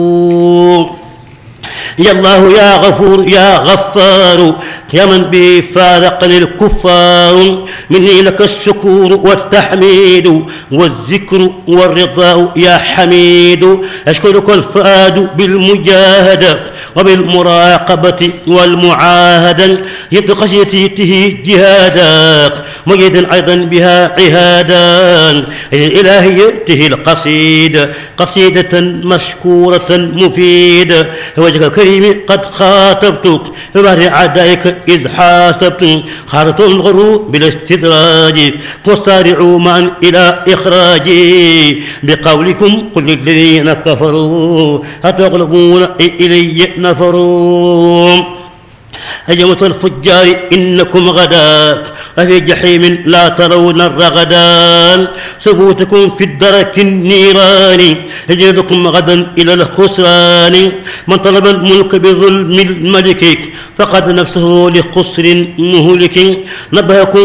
يا الله يا غفور يا غفار يا من به فارقني الكفار، مني لك الشكور والتحميد والذكر والرضا يا حميد. أشكرك الفؤاد بالمجاهدة وبالمراقبة والمعاهدة، يد خشيته جهادا مجيدا أيضا بها عهادا. إلهيته القصيدة قصيدة مشكورة مفيدة، وجهك الكريم قد خاطبتك ببحر عدائك إذ حاسبت، خارط الغروب بالاستدراج وسارعوا معا إلى إخراجي بقولكم قل للذين كفروا أتغلبون إلي نفروا. هجمة الفجار إنكم غدا وفي جحيم لا ترون الرغدان، ثبوتكم في الدرك النيران هجرتكم غدا إلى الخسران. من طلب الملك بظلم الملك فقد نفسه لخسر مهلك، نبهكم